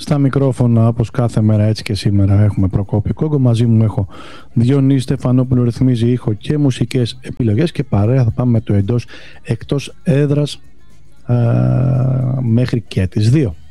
Στα μικρόφωνα, όπως κάθε μέρα, έτσι και σήμερα, έχουμε Προκόπη Κόγκο. Μαζί μου έχω Διονύση Στεφανόπουλο, ρυθμίζει ήχο και μουσικές επιλογές, και παρέα θα πάμε με το εντός εκτός έδρας μέχρι και τις 2.